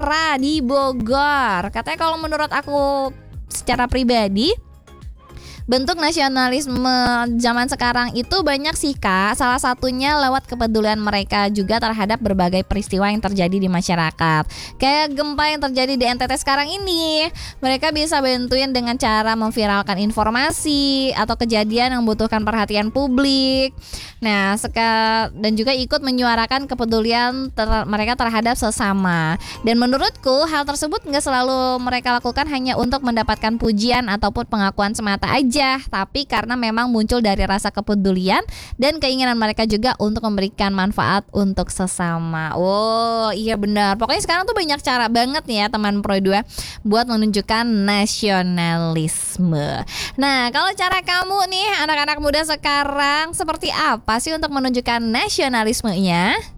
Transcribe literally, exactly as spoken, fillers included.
Ampera di Bogor. Katanya kalau menurut aku secara pribadi, bentuk nasionalisme zaman sekarang itu banyak sih Kak. Salah satunya lewat kepedulian mereka juga terhadap berbagai peristiwa yang terjadi di masyarakat. Kayak gempa yang terjadi di N T T sekarang ini. Mereka bisa bantuin dengan cara memviralkan informasi atau kejadian yang membutuhkan perhatian publik. Nah, seka, dan juga ikut menyuarakan kepedulian ter- mereka terhadap sesama. Dan menurutku hal tersebut nggak selalu mereka lakukan hanya untuk mendapatkan pujian ataupun pengakuan semata aja, tapi karena memang muncul dari rasa kepedulian dan keinginan mereka juga untuk memberikan manfaat untuk sesama. Oh iya benar. Pokoknya sekarang tuh banyak cara banget nih ya teman Pro dua buat menunjukkan nasionalisme. Nah, kalau cara kamu nih anak-anak muda sekarang seperti apa sih untuk menunjukkan nasionalismenya?